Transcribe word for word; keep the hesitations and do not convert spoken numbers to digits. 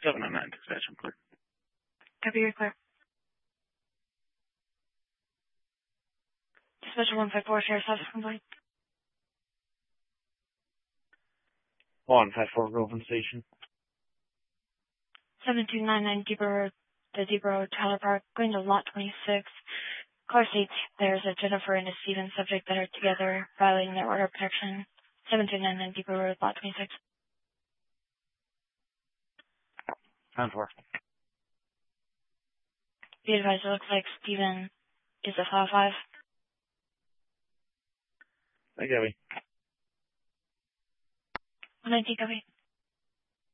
seven oh nine, dispatch, I'm clear. Copy, you're clear. Dispatcher one five four, Sheriff's Office complaint. one five four, Groveland Station. seven two nine nine Depot Road, the Depot Road, Tyler Park, going to lot twenty-six. Car states there's a Jennifer and a Steven subject that are together, violating their order of protection. seven two nine nine Depot Road, lot twenty-six. ten four. Be advised, it looks like Steven is a file five. I got me. one nineteen, copy.